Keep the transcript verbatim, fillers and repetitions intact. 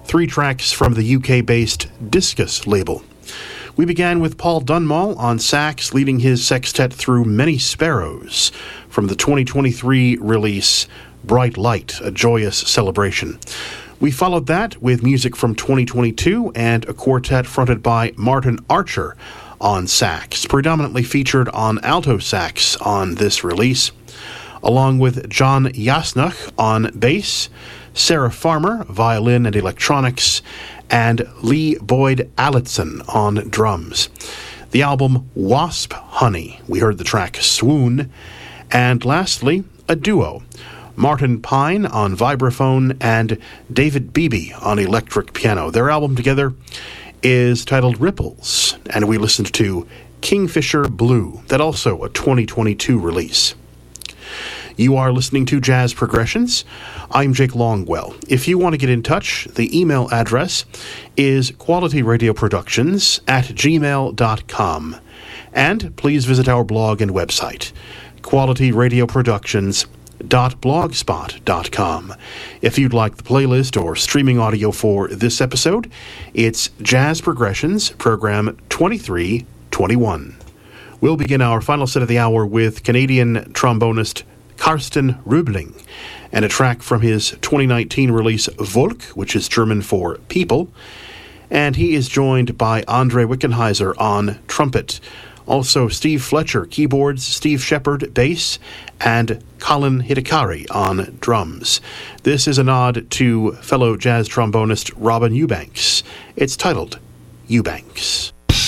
three tracks from the U K-based Discus label. We began with Paul Dunmall on sax, leading his sextet through Many Sparrows from the twenty twenty-three release Bright Light, a joyous celebration. We followed that with music from twenty twenty-two and a quartet fronted by Martin Archer on sax, predominantly featured on alto sax on this release, along with John Jasnach on bass, Sarah Farmer, violin and electronics, and Lee Boyd Allitson on drums. The album Wasp Honey, we heard the track Swoon, and lastly, a duo, Martin Pine on vibraphone and David Beebe on electric piano. Their album together is titled Ripples, and we listened to Kingfisher Blue, that also a twenty twenty-two release. You are listening to Jazz Progressions. I'm Jake Longwell. If you want to get in touch, the email address is qualityradioproductions at gmail dot com. And please visit our blog and website, qualityradioproductions dot blogspot dot com. If you'd like the playlist or streaming audio for this episode, it's Jazz Progressions, program twenty-three twenty-one. We'll begin our final set of the hour with Canadian trombonist Karsten Rübling and a track from his twenty nineteen release Volk, which is German for people, and he is joined by Andre Wickenheiser on trumpet. Also Steve Fletcher, keyboards, Steve Shepard, bass, and Colin Hitakari on drums. This is a nod to fellow jazz trombonist Robin Eubanks. It's titled Eubanks.